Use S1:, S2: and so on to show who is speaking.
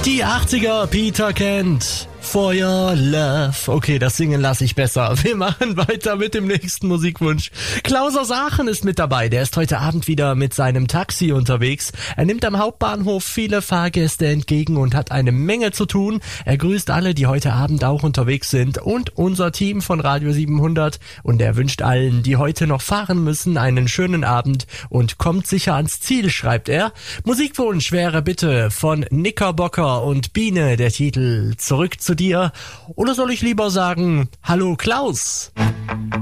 S1: Die 80er, Peter Kent. For your love. Okay, das Singen lasse ich besser. Wir machen weiter mit dem nächsten Musikwunsch. Klaus aus Aachen ist mit dabei. Der ist heute Abend wieder mit seinem Taxi unterwegs. Er nimmt am Hauptbahnhof viele Fahrgäste entgegen und hat eine Menge zu tun. Er grüßt alle, die heute Abend auch unterwegs sind und unser Team von Radio 700. Und er wünscht allen, die heute noch fahren müssen, einen schönen Abend und kommt sicher ans Ziel, schreibt er. Musikwunsch wäre bitte von Knickerbocker und Biene der Titel Zurück zu dir. Oder soll ich lieber sagen, hallo Klaus?